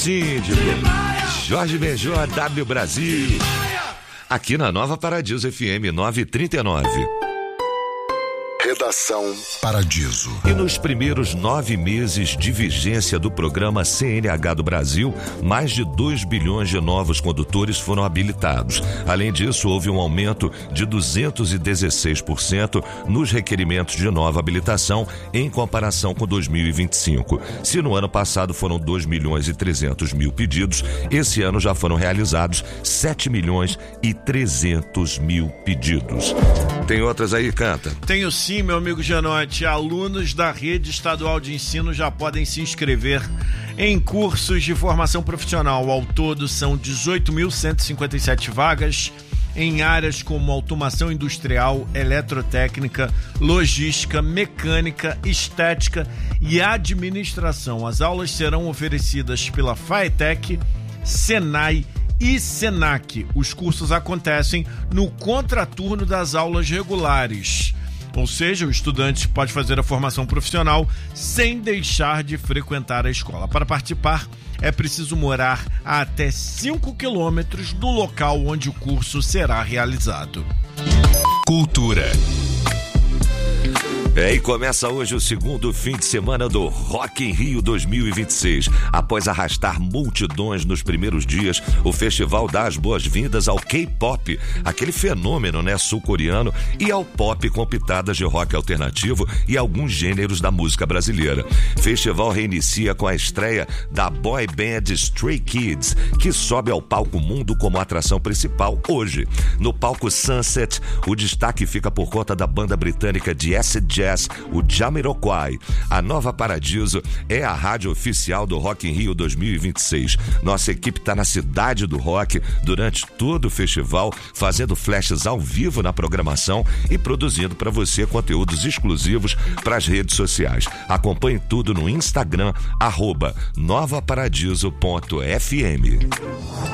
Síndico, Jorge Benjor, W Brasil, aqui na Nova Paradiso FM 939. Redação Paradiso. E nos primeiros 9 meses de vigência do programa CNH do Brasil, mais de 2 bilhões de novos condutores foram habilitados. Além disso, houve um aumento de 216% nos requerimentos de nova habilitação em comparação com 2025. Se no ano passado foram 2 milhões e 300 mil pedidos, esse ano já foram realizados 7 milhões e 300 mil pedidos. Tem outras aí, Canta? Tenho sim, meu amigo Janote. Alunos da Rede Estadual de Ensino já podem se inscrever em cursos de formação profissional. Ao todo, são 18.157 vagas em áreas como automação industrial, eletrotécnica, logística, mecânica, estética e administração. As aulas serão oferecidas pela FAETEC, Senai e Senac. Os cursos acontecem no contraturno das aulas regulares. Ou seja, o estudante pode fazer a formação profissional sem deixar de frequentar a escola. Para participar, é preciso morar a até 5 quilômetros do local onde o curso será realizado. Cultura. E começa hoje o segundo fim de semana do Rock in Rio 2026. Após arrastar multidões nos primeiros dias, o festival dá as boas-vindas ao K-pop, aquele fenômeno, sul-coreano, e ao pop com pitadas de rock alternativo e alguns gêneros da música brasileira. Festival reinicia com a estreia da boy band Stray Kids, que sobe ao palco mundo como atração principal hoje. No palco Sunset, o destaque fica por conta da banda britânica de acid jazz, o Jamiroquai. A Nova Paradiso é a rádio oficial do Rock in Rio 2026. Nossa equipe está na cidade do rock durante todo o festival, fazendo flashes ao vivo na programação e produzindo para você conteúdos exclusivos para as redes sociais. Acompanhe tudo no Instagram, @novaparadiso.fm.